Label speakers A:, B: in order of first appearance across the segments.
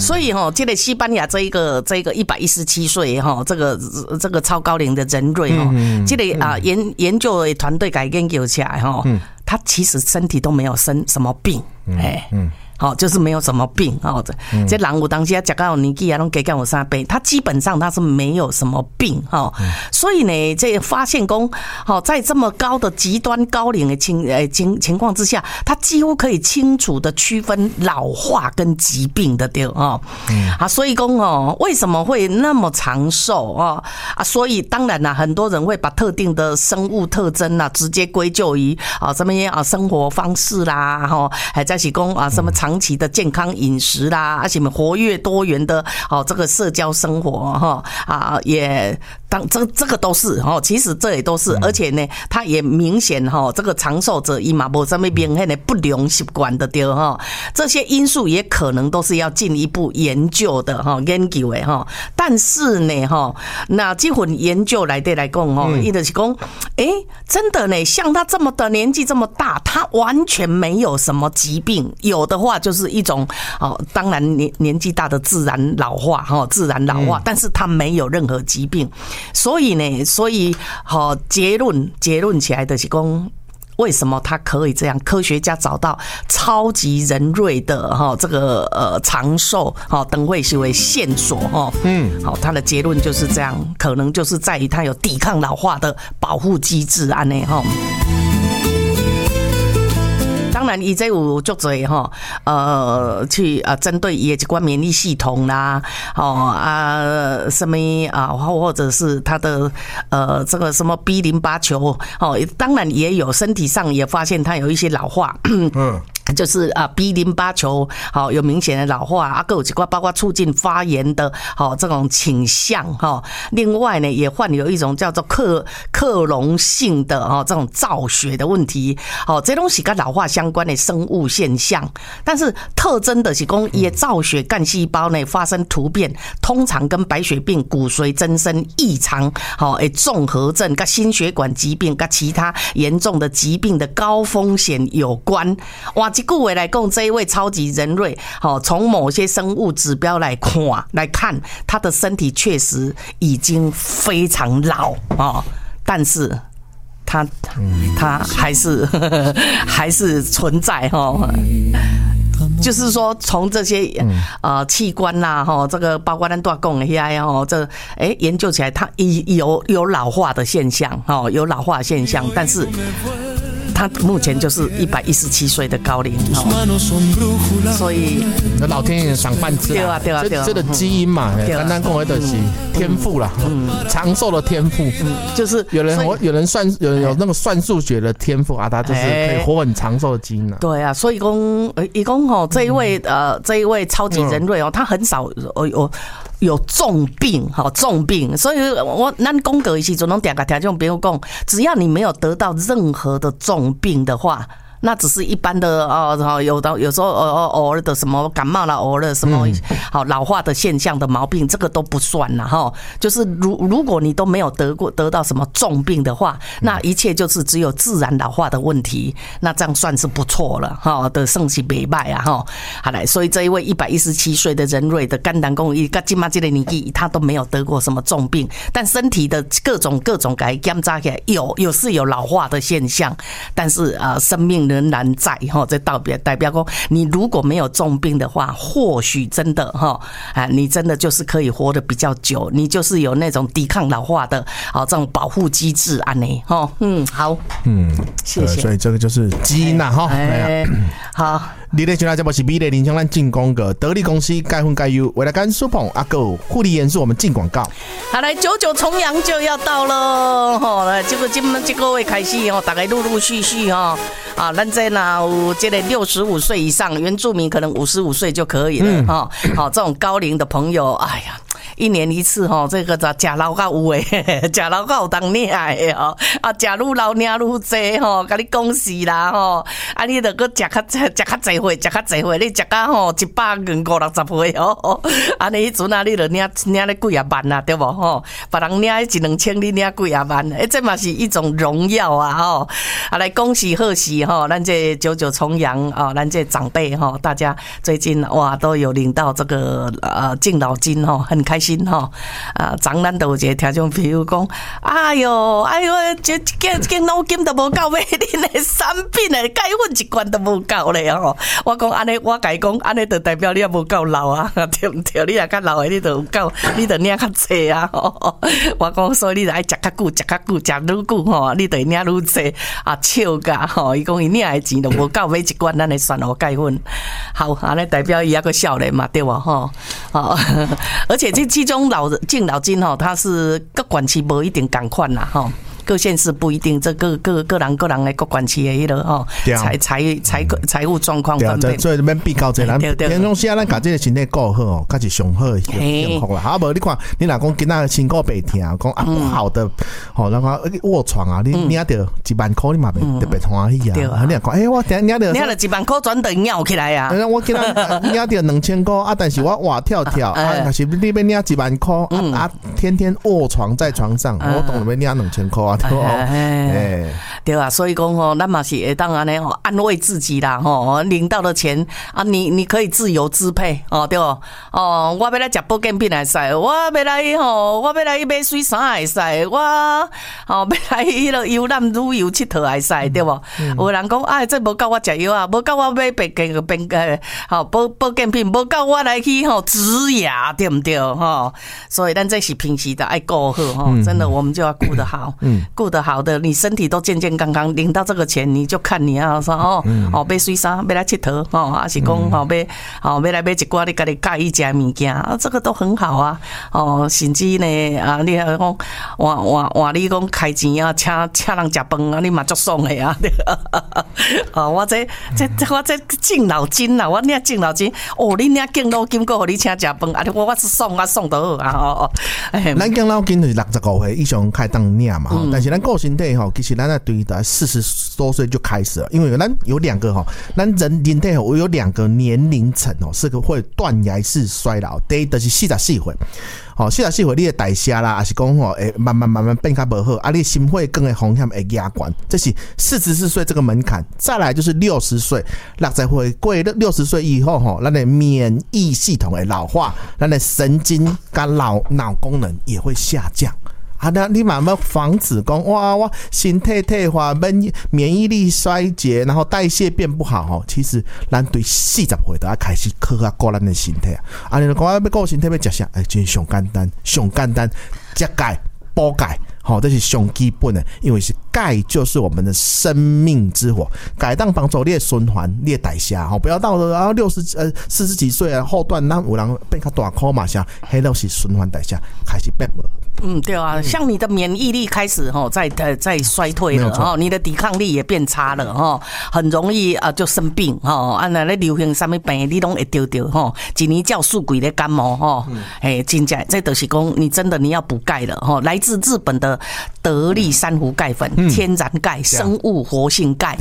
A: 所以这个西班牙这一个117岁这个超高龄的人瑞这个研究的团队给研究起来他其实身体都没有生什么病，就是没有什么病这人有当时吃到年纪拢加有3倍，他基本上他是没有什么病所以呢，这发现讲在这么高的极端高龄的情况之下，他几乎可以清楚的区分老化跟疾病的对所以讲为什么会那么长寿所以当然啦，很多人会把特定的生物特征直接归咎于什么生活方式啦还在是讲什么长期的健康饮食啦，什么活跃多元的这个社交生活也这个都是其实这也都是，而且呢，它也明显这个长寿者伊嘛无什么明显的不良习惯的对这些因素也可能都是要进一步研究的研究的但是呢那这份研究来讲伊就是讲真的呢，像他这么的年纪这么大，他完全没有什么疾病，有的话就是一种当然年纪大的自然老化但是他没有任何疾病。所以结论起来的是讲，为什么他可以这样？科学家找到超级人瑞的这个长寿等会是为线索他的结论就是这样，可能就是在于他有抵抗老化的保护机制安内当然，伊这有足多去针对伊的一关免疫系统啦，什么或者是他的这个什么 B08球当然也有身体上也发现他有一些老化，就是B08球有明显的老化还有一些包括促进发炎的这种倾向另外呢也患有一种叫做克隆性的这种造血的问题这东西跟老化相关的生物现象，但是特征的是说伊的造血干细胞呢发生突变，通常跟白血病、骨髓增生异常综合症跟心血管疾病跟其他严重的疾病的高风险有关。哇，这句话来讲，这一位超级人瑞从某些生物指标来看他的身体确实已经非常老但是他还是存在就是说从这些器官啦这个包括咱大讲的遐这研究起来，它有老化的现象有老化的现象，但是他目前就是117岁的高龄所以
B: 老天爷赏饭吃啦，对啊，这个基因嘛，简单讲就是天赋啦，长寿的天赋，就是有人有那个算数学的天赋他就是可以活很长寿的基因
A: 对啊，所以讲这一位超级人瑞他很少有重病所以咱讲过的时候拢常常听众朋友讲，只要你没有得到任何的重病的话，那只是一般的有时候偶尔的什么感冒啦，偶尔的什么老化的现象的毛病，这个都不算啦就是如果你都没有得到什么重病的话，那一切就是只有自然老化的问题，那这样算是不错了的，算是不错好来，所以这一位117岁的人瑞的肝胆共医，到现在这个年纪他都没有得过什么重病，但身体的各种给他检查起来有老化的现象，但是生命仍然在这代表说你如果没有重病的话，或许真的你真的就是可以活得比较久，你就是有那种抵抗老化的这种保护机制安内好谢谢。
B: 所以这个就是基因啦
A: 好。
B: 你咧现在节目是美丽林香兰进攻个得力公司钙粉钙优为了干苏捧够护理严肃，我们进广告。
A: 好来，99重阳就要到了来，这个月开始大概陆续咱这有这个65岁以上原住民可能55岁就可以了这种高龄的朋友，哎呀， 1年1次吼，这个食老到有诶，食老到有当领诶吼，啊，食愈老领愈济吼，甲你恭喜啦吼，啊，你著搁食较济岁，你食到吼150-60岁哦，安尼迄阵啊，你著领咧几啊万啊，对无吼？别人领1-2千，你领几啊万，这嘛是一种荣耀啊吼！啊，来恭喜贺喜吼，咱这99重阳啊，咱这长辈吼，大家最近哇都有领到这个敬老金吼，很开心吼。昨咱都有一个听众朋友讲，哎哟，这敬老金都无够买恁的产品的钙粉一罐都无够咧吼。我讲安尼，我甲伊讲安尼，就代表你也无够老啊，对毋对？你若较老的，你就有够，你就领较济啊。我讲，所以你就爱食较久，食愈久吼，你就领愈济啊，笑甲吼。伊讲伊领的钱都无够买一罐咱的酸芋钙粉。好，安尼代表伊还个少年嘛，对无吼？而且这种敬老金吼，它是各管区无一定同款啦吼。各县市不一定，这个人的各管区的迄个吼，财务状况分配，
C: 所以免比较济咱平常时咱把这个身体顾好哦，才是上好的幸福啦。啊，无你看，你若讲今仔身躯白疼，讲啊不好的，吼，那个卧床啊，你领着1万块，你嘛特别欢喜啊。你若讲，我领着
A: 1万块，转等尿起来啊。
C: 我今仔领着2000块啊，但是我活跳跳啊，但是你要领1万块啊，天天卧床在床上，我当然要领2000块啊。
A: 对啊，所以讲吼，咱嘛是会当安尼吼安慰自己啦吼，领到的钱啊，你可以自由支配哦，对哦，我要来食保健品也使，我要来买水衫也使，我要来迄个游览旅游佚佗也使，对无？有人讲啊，这无够我食药啊，无够我买保健品，无够我来去吼植牙，对不对吼？所以咱这是平时的爱顾好吼，真的我们就要顾得好，顾得好的，你身体都健健康康，领到这个钱，你就看你要说买水衫，要来佚佗还是讲要来买一寡你家己介意食的物件啊，这个都很好啊。甚至呢啊，你讲换你讲开钱啊，请人食饭啊，你嘛足爽的啊。我这敬老金啦，我领敬老金，你领敬老金，搁互你请食饭，啊，我是爽啊，爽得好啊。
C: 咱敬老金是65岁以上开当领嘛，但是咱顾身体吼，其实咱在对大概40多岁就开始了，因为咱有2个吼，咱人体吼有2个年龄层哦，是个会断崖式衰老。第一就是44岁。44岁你的代谢啦，还是讲会慢慢变较无好，啊，你心血管的风险会加悬，这是44岁这个门槛。再来就是60岁，60岁过60岁以后吼，咱的免疫系统会老化，咱的神经跟脑功能也会下降。那你慢慢防止讲我身体退化，免疫力衰竭，然后代谢变不好其实咱对40岁就要开始靠顾咱的身体啊。你讲要顾身体要食啥？真上简单，食钙补钙。这是上基本的，因为是钙就是我们的生命之火，钙当帮助你的循环、你的代谢不要到了40几岁后段，那有人变较大颗嘛，像迄都是循环代谢开始变无。
A: 对啊，像你的免疫力开始在衰退了你的抵抗力也变差了很容易就生病那流行什么病你都会得一年叫数鬼的感冒真的这就是讲你真的你要补钙了来自日本的得力珊瑚钙粉，天然钙，生物活性钙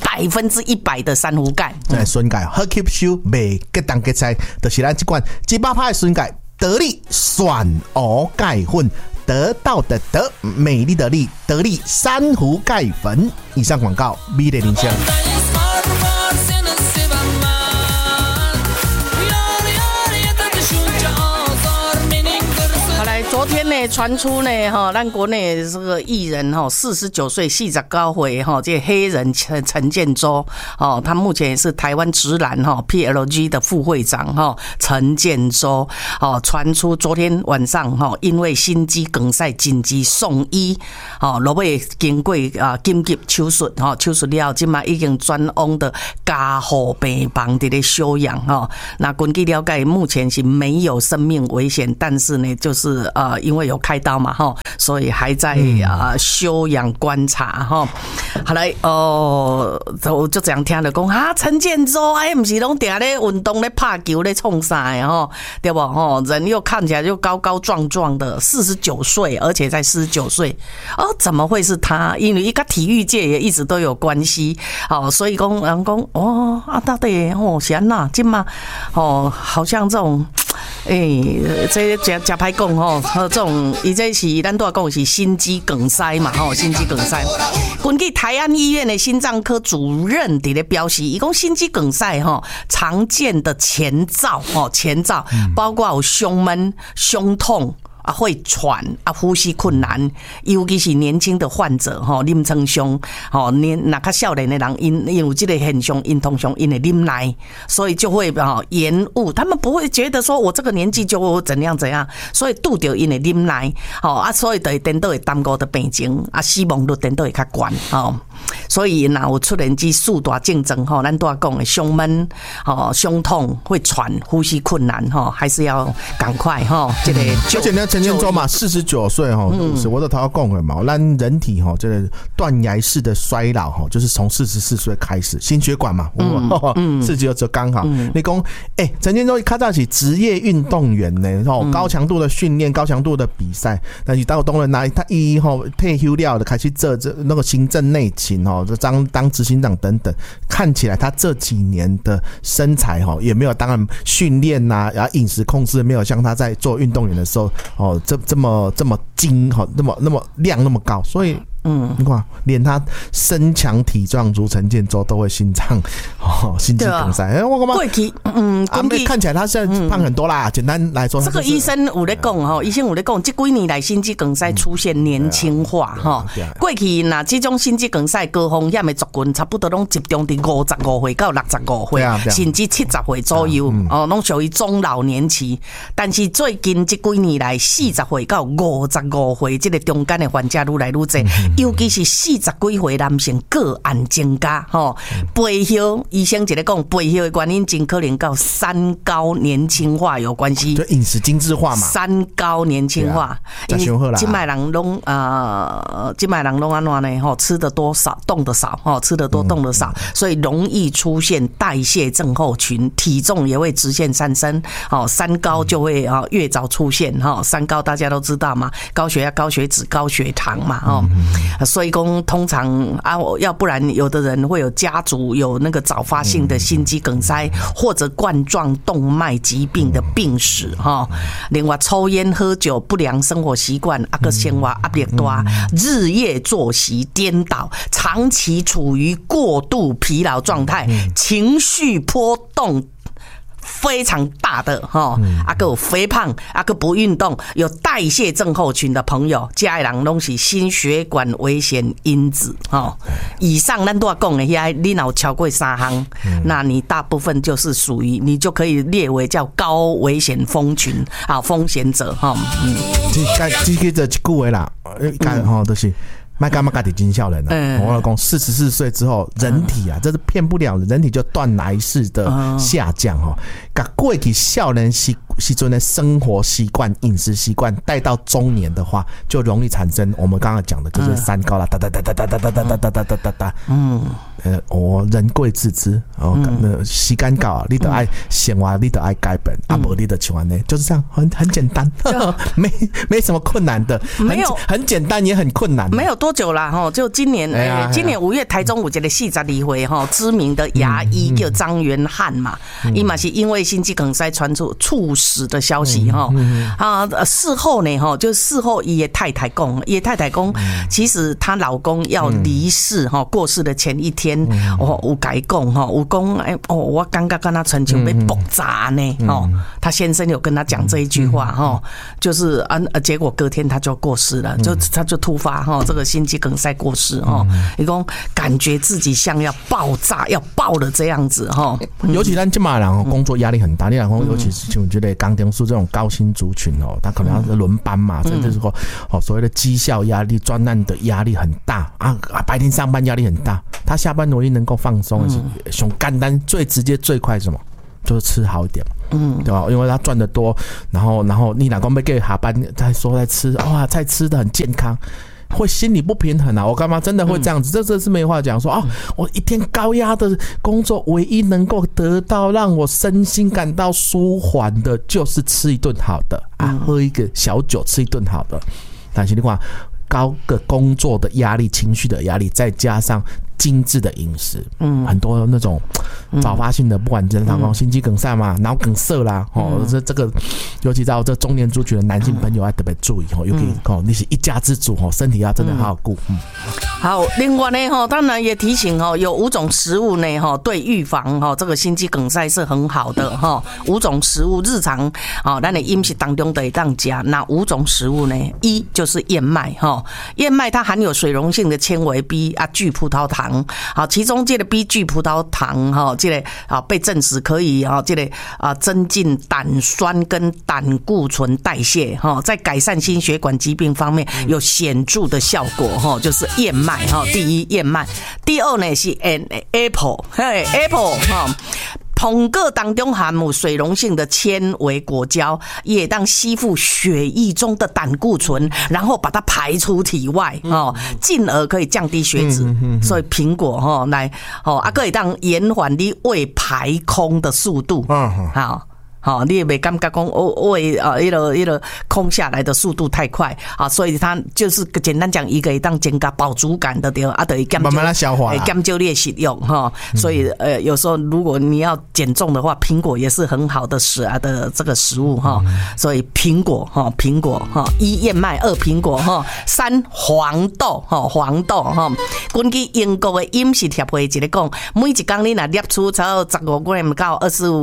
A: ，100%的珊瑚钙，
C: 纯钙好吸收，袂结冻结菜，就是咱这款100%的纯钙，得力选鹅钙粉。得到的得，美丽的丽，得力珊瑚钙粉。以上广告，美丽林香。
A: 昨天呢，传出呢，咱国内这个艺人49岁49岁这黑人陈建州他目前也是台湾直男PLG 的副会长陈建州传出昨天晚上因为心肌梗塞紧急送医落尾经过紧急手术手术了，现在已经转往的加护病房在休养那根据了解，目前是没有生命危险，但是呢，就是因为有开刀嘛哈，所以还在休养观察哈。后来就这样听了讲陈建州不是拢定咧运动咧拍球咧冲啥的吼，对不吼？人又看起来就高高壮壮的，49岁，而且才49岁怎么会是他？因为一个体育界也一直都有关系，所以讲人讲到底是安那今嘛好像这种。这假歹讲吼，这种伊这是咱都讲是心肌梗塞嘛吼，心肌梗塞。根据台安医院的心脏科主任伫咧表示，伊讲心肌梗塞吼常见的前兆包括有胸闷、胸痛。会喘呼吸困难，尤其是年轻的患者啉床上那较少年的人因有这个现象，因通常因会啉奶，所以就会延误。他们不会觉得说我这个年纪就怎样，所以拄着因会啉奶所以就颠倒会耽误的病情死亡率颠倒会较悬所以若有出现这4大症状咱都讲的胸闷胸痛会喘呼吸困难还是要赶快这个
C: 而且陈建州嘛，49岁我都头要讲的嘛，咱人体这个断崖式的衰老就是从44岁开始，心血管嘛，49岁刚好。你讲陈建州较早是职业运动员呢，高强度的训练，高强度的比赛，但是到当然他退休了的开始做那个行政内勤当执行长等等，看起来他这几年的身材也没有，当然训练然后饮食控制没有像他在做运动员的时候这么精那么量那么高，所以你看连他身强体壮如陈建州都会心肌梗塞。我干嘛？
A: 过去
C: 看起来他现在胖很多啦。简单来说，
A: 这个医生有在讲医生有在讲，这几年来心肌梗塞出现年轻化过去那这种心肌梗塞高风险的族群，差不多拢集中在55岁到65岁，甚至70岁左右拢属于中老年期。但是最近这几年来，40岁到55岁这个中间的患者愈来愈多。尤其是40几岁男性个案增加背后医生一个讲背后的原因真可能跟三高年轻化有关系，
C: 就饮食精致化嘛，
A: 三高年轻化。因为现在人拢安怎呢吃得多少动得少吃得多动得少，所以容易出现代谢症候群，体重也会直线上升三高就会越早出现三高大家都知道嘛，高血压、高血脂、高血糖嘛所以讲通常要不然有的人会有家族有那个早发性的心肌梗塞或者冠状动脉疾病的病史另外抽烟喝酒不良生活习惯个生活压力大，日夜作息颠倒，长期处于过度疲劳状态，情绪波动非常大的还有肥胖还不运动有代谢症候群的朋友，这些人都是心血管危险因子以上咱都要讲的那些你有超过3项那你大部分就是属于你就可以列为叫高危险风群风险者
C: 这个就一句话啦就是麦干嘛干的金孝人我老公44岁之后，人体这是骗不了的，人体就断崖式的下降把过去少年时阵的生活习惯、饮食习惯带到中年的话，就容易产生我们刚刚讲的就是三高啦，人贵自知时间到你就爱生活，你就爱改变不你就像这样，就是这样，很简单没什么困难的，很简单也很困难，
A: 没有多久啦就今年今年5月台中有一个42岁知名的牙医叫张元汉嘛，伊嘛是因为心肌梗塞传出猝死的消息事后呢就事后伊的太太讲其实她老公要离世过世的前一天有跟他讲有讲我感觉跟他亲像被爆炸呢他先生有跟他讲这一句话就是结果隔天他就过世了，他就突发这个心肌梗塞过世他说感觉自己像要爆炸要爆的这样子
C: 尤其咱这嘛人工作压力很大，你讲尤其是像这类钢铁树这种高薪族群他可能要轮班嘛，甚至是说所谓的绩效压力、专案的压力很大白天上班压力很大，他下班唯一能够放松的是最简单最直接最快什么就是吃好一点对吧？因为他赚得多，然后你老公被给下班再说在吃，哇，菜吃得很健康。会心理不平衡啊！我干嘛真的会这样子？这是没话讲说啊！我一天高压的工作，唯一能够得到让我身心感到舒缓的，就是吃一顿好的啊，喝一个小酒，吃一顿好的。但是你看，高个工作的压力、情绪的压力，再加上精致的饮食，很多那种早发性的，不管人常心肌梗塞嘛、脑梗塞啦，这个尤其到这中年族群的男性朋友要特别注意尤其你是一家之主身体要真的好好顾。
A: 好，另外呢当然也提醒有5种食物呢对预防这个心肌梗塞是很好的5种食物日常咱的饮食当中得当吃。那5种食物呢？一就是燕麦燕麦它含有水溶性的纤维 B 啊，聚葡萄糖。好，其中这个 B 聚葡萄糖这个被证实可以这个增进胆酸跟胆固醇代谢在改善心血管疾病方面有显著的效果就是燕麦第一燕麦，第二呢是 apple apple 苹果当中含有水溶性的纤维果胶，也当吸附血液中的胆固醇，然后把它排出体外进而可以降低血脂。所以苹果来可以当延缓你胃排空的速度。好，你也没感觉讲胃一个空下来的速度太快所以它就是简单讲一个当增加饱足感的对就会
C: 慢慢的消化，
A: 减少你的食用所以有时候如果你要减重的话，苹果也是很好的这个食物所以苹果一燕麦，二苹果三黄豆黄豆根据英国的饮食协会一个讲，每一天你若摄取超15g 到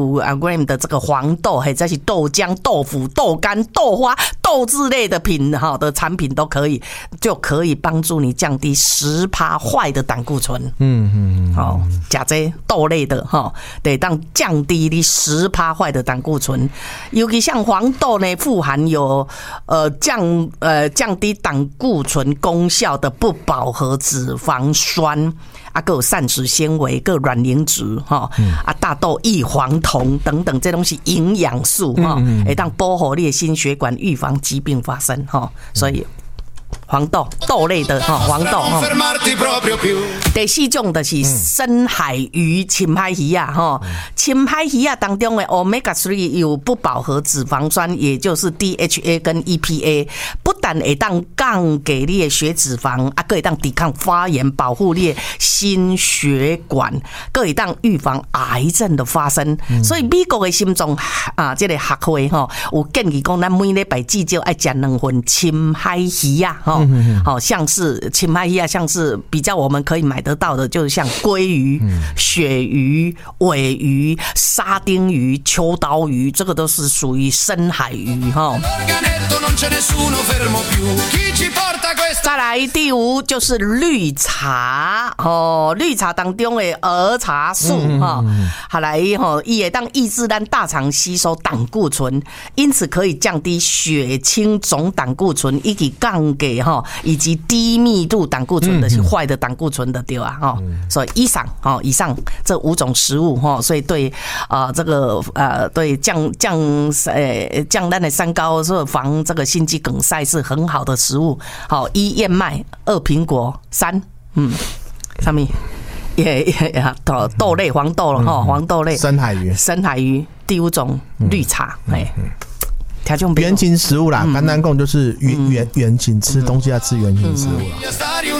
A: 25g 的这个黄豆，或者是豆浆、豆腐、豆干、豆花、豆制类的的产品都可以，就可以帮助你降低10%坏的胆固醇。吃这豆类的得当降低你10%坏的胆固醇，尤其像黄豆呢，富含有降低胆固醇功效的不饱和脂肪酸。还有膳食纤维、个卵磷脂大豆异黄酮等等，这东西营养素会当保护你的心血管，预防疾病发生所以黄豆豆类的黄豆第4种就是深海鱼、深海鱼深海鱼当中的 Omega 3有不饱和脂肪酸，也就是 DHA 跟 EPA， 不但会当降低你的血脂肪还会当抵抗发炎，保护你的心血管，还会当预防癌症的发生。所以美国的心脏这个学会有建议讲，咱每礼拜至少要吃2份深海鱼像是深海鱼像是比较我们可以买得到的，就是像鲑鱼、鳕鱼、尾鱼、沙丁鱼、秋刀鱼，这个都是属于深海鱼再来第5就是绿茶绿茶当中的儿茶素好来也会当抑制咱大肠吸收胆固醇，因此可以降低血清总胆固醇以及降低以及低密度胆固醇的是坏的胆固醇的对吧所以以上这5种食物所以对这个对降咱的三高，防这个心肌梗塞是很好的食物。1燕麦，2苹果，3什么豆类黄豆黄豆类
C: 深海鱼，
A: 第5种绿茶
C: 原型食物啦，简单讲就是原型吃东西要吃原型食物啦。